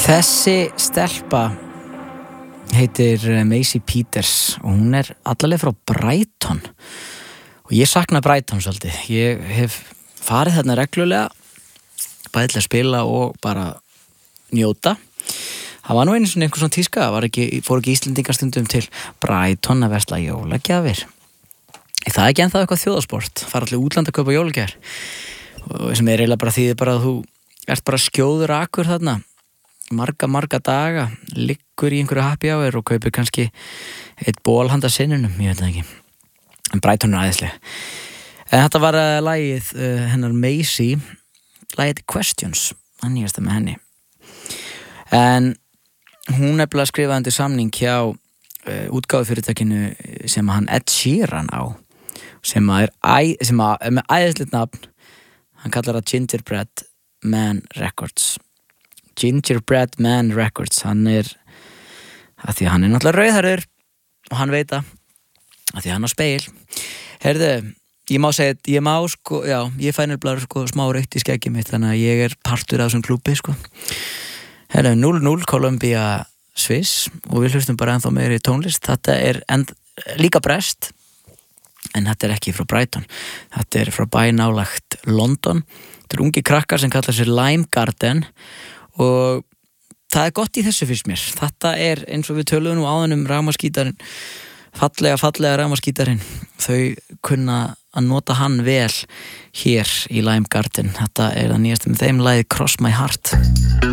Þessi stelpa heitir Maisie Peters og hún allaleg frá Brighton og ég sakna Brighton svolítið. Ég hef farið þarna reglulega bæði til að spila og bara njóta. Það var nú einu svona einhver svona tíska, fór ekki Íslendingar stundum til Brighton að versla jólagjafir. Það ekki ennþá eitthvað þjóðasport, fara allir útland að kaupa jólagjafir og sem eiginlega bara þýðir bara að þú ert bara skjóður akur þarna marga daga, liggur í einhverju happy hour og kaupir kannski eitt ból handa sinnunum, ég veit það ekki. En Brighton æðislega. En þetta var lagið hennar Maisie, lagið The Questions, hann nýjasta með henni. En hún nefnilega skrifaði undir samning hjá útgáfufyrirtækinu sem hann Ed Sheeran á, sem er með æðislegt nafn. Hann kallar það Gingerbread Man Records. Gingerbread Man Records, hann að því að hann náttúrulega rauðhærður og hann veit að því að hann á speil. Heyrðu, ég má segja, ég fæ nefnilega smá rautt í skeggi mitt, þannig að ég partur af þessum klúbbi, Heyrðu, 0-0 Columbia Sviss og við hlustum bara ennþá meiri tónlist. Þetta líka Brest, en þetta ekki frá Brighton. Þetta frá bæ nálagt London. Þetta ungi krakkar sem kallar sér Lime Garden og það gott í þessu fyrst mér. Þetta eins og við töluðum nú áðan rafmagnsgítarinn, fallega rafmagnsgítarinn. Þau kunna að nota hann vel hér í Lime Garden. Þetta það nýjasta með þeim, lagið Cross My Heart.